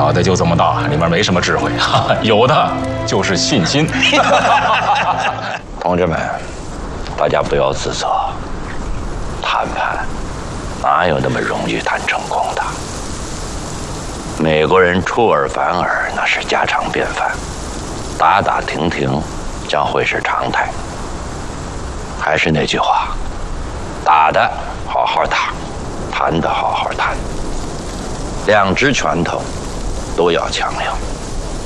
脑袋就这么大，里面没什么智慧，有的就是信心。 同志们，大家不要自责，谈判哪有那么容易谈成功的？美国人出尔反尔那是家常便饭，打打停停将会是常态。还是那句话，打的好好打，谈的好好谈，两只拳头都要强硬。